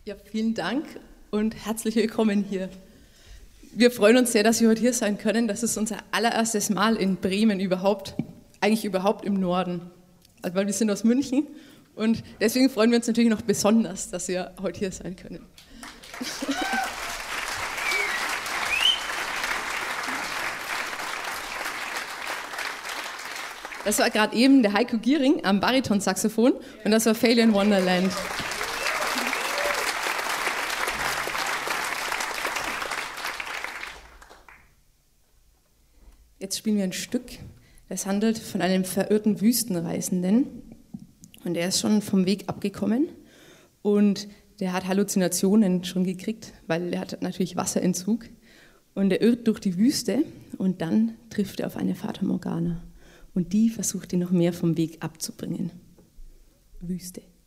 Ja, vielen Dank und herzlich willkommen hier. Wir freuen uns sehr, dass wir heute hier sein können. Das ist unser allererstes Mal in Bremen eigentlich überhaupt im Norden. Also, weil wir sind aus München und deswegen freuen wir uns natürlich noch besonders, dass wir heute hier sein können. Das war gerade eben der Heiko Giering am Baritonsaxophon und das war Failure in Wonderland. Jetzt spielen wir ein Stück, das handelt von einem verirrten Wüstenreisenden und er ist schon vom Weg abgekommen und der hat Halluzinationen schon gekriegt, weil er hat natürlich Wasserentzug und er irrt durch die Wüste und dann trifft er auf eine Fata Morgana und die versucht ihn noch mehr vom Weg abzubringen. Wüste.